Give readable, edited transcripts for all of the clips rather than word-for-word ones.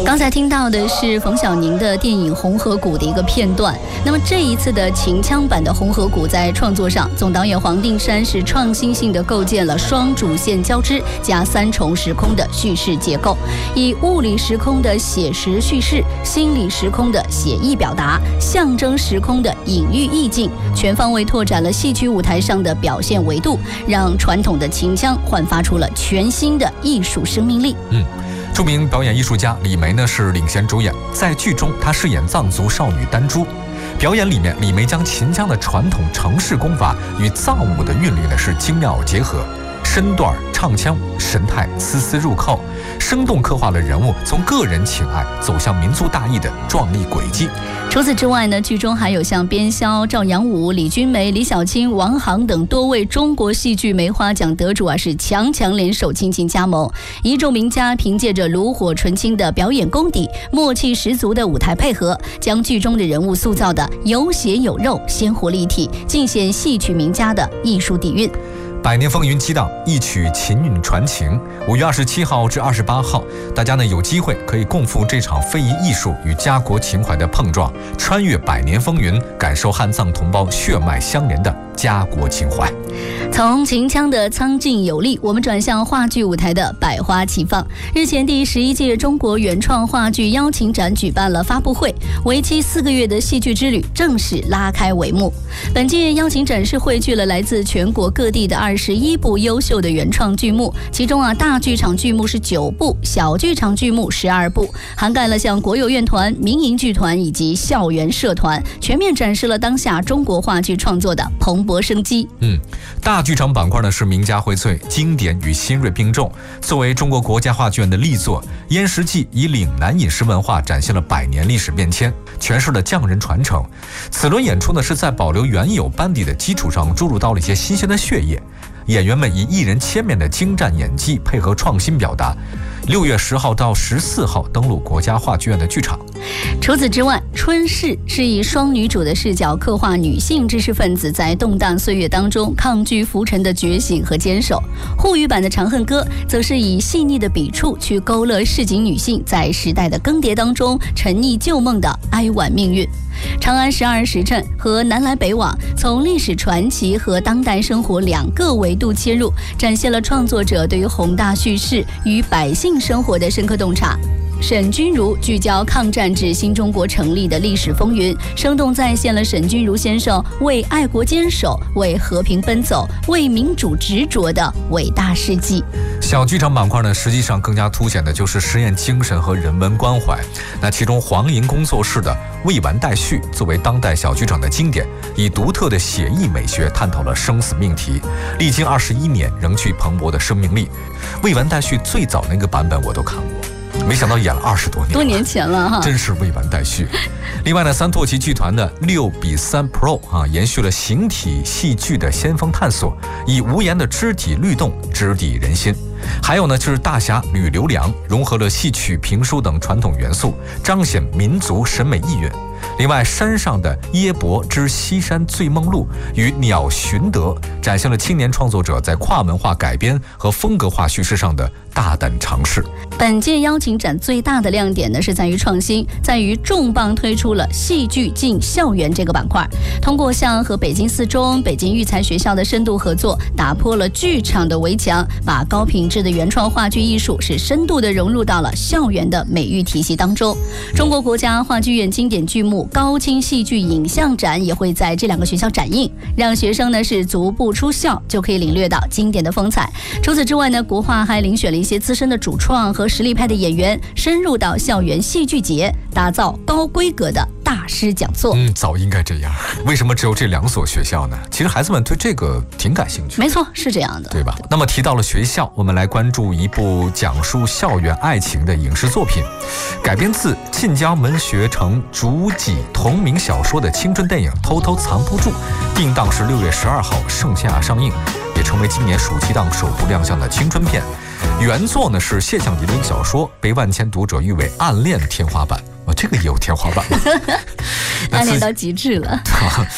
刚才听到的是冯小宁的电影《红河谷》的一个片段。那么这一次的秦腔版的《红河谷》在创作上，总导演黄定山是创新性的构建了双主线交织加三重时空的叙事结构，以物理时空的写实叙事、心理时空的写意表达、象征时空的隐喻意境，全方位拓展了戏曲舞台上的表现维度，让传统的秦腔焕发出了全新的艺术生命力。 著名表演艺术家李梅呢是领衔主演，在剧中她饰演藏族少女丹珠。表演里面，李梅将秦腔的传统程式功法与藏舞的韵律呢是精妙结合，身段唱腔神态丝丝入扣，生动刻画了人物从个人情爱走向民族大义的壮丽轨迹。 除此之外呢，剧中还有像边霄、赵阳武、李君梅、李小青、王航等多位中国戏剧梅花奖得主是强联手倾情加盟，一众名家凭借着炉火纯青的表演功底、默契十足的舞台配合，将剧中的人物塑造的有血有肉、鲜活立体，尽显戏曲名家的艺术底蕴。 百年风云激荡，一曲秦韵传情。5月27号至28号，大家呢有机会可以共赴这场非遗艺术与家国情怀的碰撞，穿越百年风云，感受汉藏同胞血脉相连的家国情怀。 从秦腔的苍劲有力，我们转向话剧舞台的百花齐放。日前，第11届中国原创话剧邀请展举办了发布会，为期4个月的戏剧之旅正式拉开帷幕。本届邀请展是汇聚了来自全国各地的21部优秀的原创剧目，其中大剧场剧目是9部，小剧场剧目12部，涵盖了像国有院团、民营剧团以及校园社团，全面展示了当下中国话剧创作的蓬勃生机。 大剧场板块呢是名家荟萃，经典与新锐并重。作为中国国家话剧院的力作，《燕食记》以岭南饮食文化展现了100年历史变迁，诠释了匠人传承。此轮演出呢是在保留原有班底的基础上，注入到了一些新鲜的血液。演员们以一人千面的精湛演技配合创新表达。6月10号到14号登陆国家话剧院的剧场。 除此之外，春逝是以双女主的视角刻画女性知识分子在动荡岁月当中抗拒浮沉的觉醒和坚守。沪语版的《长恨歌》则是以细腻的笔触去勾勒市井女性在时代的更迭当中沉溺旧梦的哀婉命运。长安12时辰和南来北往，从历史传奇和当代生活2个维度切入，展现了创作者对于宏大叙事与百姓生活的深刻洞察。沈钧儒聚焦抗战至新中国成立的历史风云，生动再现了沈钧儒先生为爱国坚守、为和平奔走、为民主执着的伟大事迹。 小剧场板块呢，实际上更加凸显的就是实验精神和人文关怀。那其中黄银工作室的《未完待续》作为当代小剧场的经典，以独特的写意美学探讨了生死命题，历经21年仍具蓬勃的生命力。《未完待续》最早那个版本我都看过，没想到演了20多年前了哈， 真是未完待续。另外呢，三拓奇剧团的6:3 Pro 延续了形体戏剧的先锋探索，以无言的肢体律动直抵人心。还有呢，就是大侠吕留良融合了戏曲、评书等传统元素，彰显民族审美意蕴。另外，山上的耶伯之西山醉梦录与鸟寻德展现了青年创作者在跨文化改编和风格化叙事上的大胆尝试。 本届邀请展最大的亮点呢是在于创新，在于重磅推出了戏剧进校园这个板块，通过像和北京四中、北京育才学校的深度合作，打破了剧场的围墙，把高品质的原创话剧艺术是深度的融入到了校园的美育体系当中。中国国家话剧院经典剧目高清戏剧影像展也会在这2个学校展映，让学生呢是足不出校就可以领略到经典的风采。除此之外呢，国画还遴选了一些资深的主创和实力派的演员，深入到校园戏剧节，打造高规格的大师讲座。 早应该这样。为什么只有这2所学校呢？其实孩子们对这个挺感兴趣。 没错，是这样的， 对吧？那么提到了学校，我们来关注一部讲述校园爱情的影视作品，改编自晋江文学城主己同名小说的青春电影《偷偷藏不住》，定档是6月12号盛夏上映，也成为今年暑期档首部亮相的青春片。原作呢是谢向迪的一个小说，被万千读者誉为暗恋天花板。这个也有天花板吗？ 暗恋到极致了。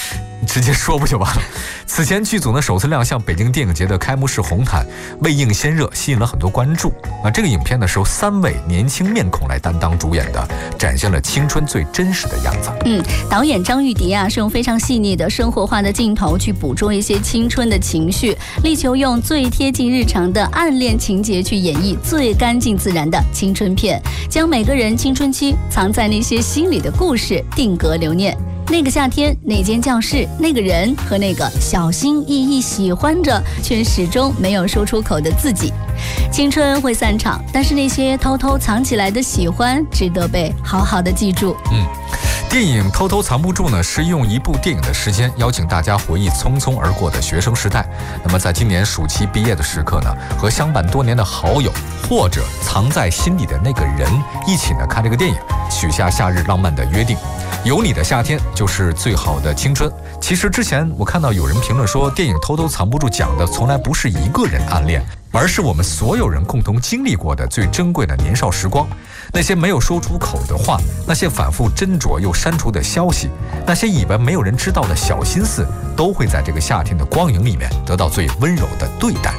直接说不就完了？此前剧组呢首次亮相北京电影节的开幕式红毯，未映先热，吸引了很多关注。这个影片呢是由3位年轻面孔来担当主演的，展现了青春最真实的样子。 导演张玉迪是用非常细腻的生活化的镜头去捕捉一些青春的情绪，力求用最贴近日常的暗恋情节去演绎最干净自然的青春片，将每个人青春期藏在那些心里的故事定格留念。那个夏天，那间教室，那个人和那个小心翼翼喜欢着却始终没有说出口的自己。青春会散场，但是那些偷偷藏起来的喜欢值得被好好的记住。 电影《偷偷藏不住》呢，是用一部电影的时间邀请大家回忆匆匆而过的学生时代。那么在今年暑期毕业的时刻呢，和相伴多年的好友或者藏在心底的那个人一起呢看这个电影，许下夏日浪漫的约定。有你的夏天就是最好的青春。其实之前我看到有人评论说，电影《偷偷藏不住》讲的从来不是一个人暗恋，而是我们所有人共同经历过的最珍贵的年少时光。那些没有说出口的话，那些反复斟酌又删除的消息，那些以为没有人知道的小心思，都会在这个夏天的光影里面得到最温柔的对待。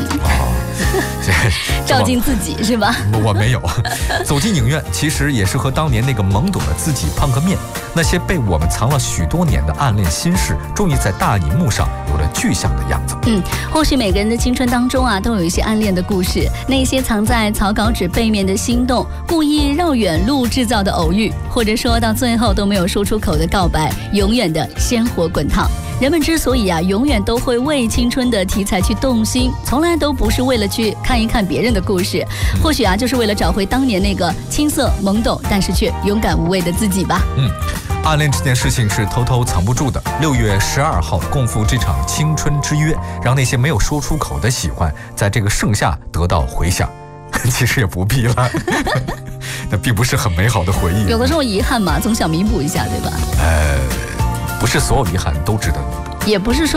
照进自己是吧？ 我没有。走进影院其实也是和当年那个懵懂的自己碰个面，那些被我们藏了许多年的暗恋心事，终于在大荧幕上有了具象的样子。 或许每个人的青春当中都有一些暗恋的故事，那些藏在草稿纸背面的心动，故意绕远路制造的偶遇，或者说到最后都没有说出口的告白，永远的鲜活滚烫。人们之所以永远都会为青春的题材去动心，从来都不是为了去看一看别人的故事，或许就是为了找回当年那个青涩懵懂但是却勇敢无畏的自己吧。 暗恋这件事情是偷偷藏不住的。6月12号共赴这场青春之约，让那些没有说出口的喜欢在这个盛夏得到回响。其实也不必了，那并不是很美好的回忆。 有的时候遗憾嘛，总想弥补一下，对吧？ 不是所有遗憾都值得弥补， 也不是说